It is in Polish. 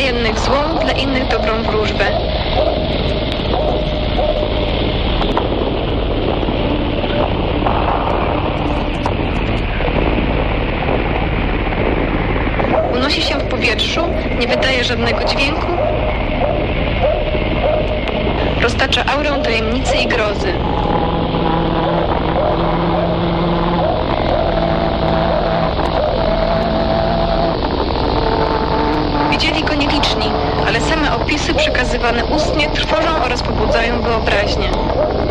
jednych złą, dla innych dobrą wróżbę. Unosi się w powietrzu, nie wydaje żadnego dźwięku, roztacza aurę tajemnicy i grozy. Widzieli go nieliczni, ale same opisy przekazywane ustnie trwożą oraz pobudzają wyobraźnię.